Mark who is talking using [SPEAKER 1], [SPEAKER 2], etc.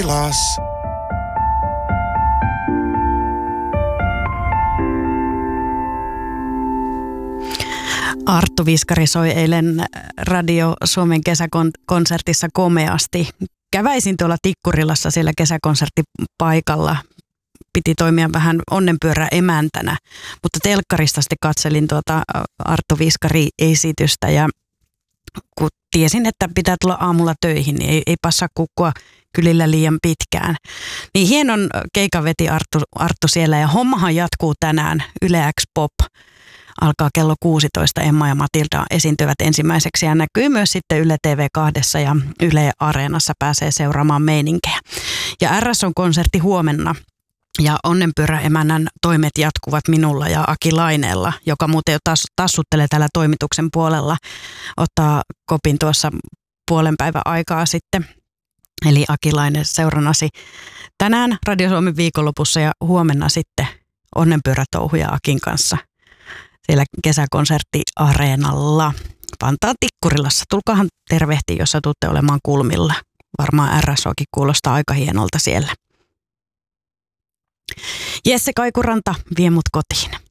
[SPEAKER 1] Arttu Viskari soi eilen Radio Suomen kesäkonsertissa komeasti. Käväisin tuolla Tikkurilassa siellä kesäkonserttipaikalla. Piti toimia vähän onnenpyörä emäntänä, mutta telkkarista sitten katselin tuota Arttu Viskari-esitystä ja kun tiesin, että pitää tulla aamulla töihin, niin ei passaa kukkua kylillä liian pitkään. Niin hienon keikan veti Arttu siellä ja hommahan jatkuu tänään. Yle X Pop alkaa kello 16. Emma ja Matilda esiintyvät ensimmäiseksi ja näkyy myös sitten Yle TV2 ja Yle Areenassa pääsee seuraamaan meininkejä. Ja RS on konsertti huomenna. Ja onnenpyöräemännän toimet jatkuvat minulla ja Aki Laineella, joka muuten jo tassuttelee täällä toimituksen puolella. Ottaa kopin tuossa puolen päivän aikaa sitten. Eli Aki Laine seurannasi tänään Radio Suomen viikonlopussa ja huomenna sitten onnenpyörätouhuja Akin kanssa siellä kesäkonserttiareenalla. Vantaan Tikkurilassa. Tulkaahan tervehtiin, jos satutte olemaan kulmilla. Varmaan RSOkin kuulostaa aika hienolta siellä. Jesse Kaikuranta vie mut kotiin.